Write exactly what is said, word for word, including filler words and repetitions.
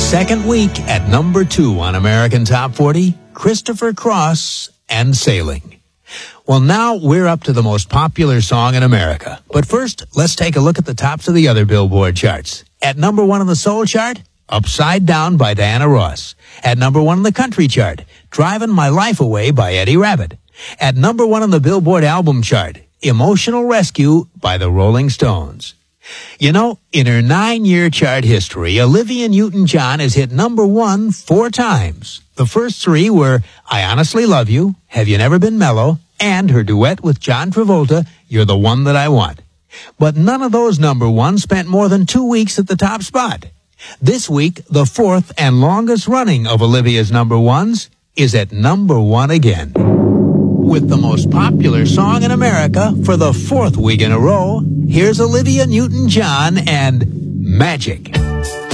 second week at number two on American Top forty, Christopher Cross and Sailing. Well, now we're up to the most popular song in America. But first, let's take a look at the tops of the other Billboard charts. At number one on the soul chart, Upside Down by Diana Ross. At number one on the country chart, Driving My Life Away by Eddie Rabbitt. At number one on the Billboard album chart, Emotional Rescue by the Rolling Stones. You know, in her nine-year chart history, Olivia Newton-John has hit number one four times. The first three were I Honestly Love You, Have You Never Been Mellow, and her duet with John Travolta, You're the One That I Want. But none of those number ones spent more than two weeks at the top spot. This week, the fourth and longest running of Olivia's number ones is at number one again. With the most popular song in America for the fourth week in a row, here's Olivia Newton-John and Magic.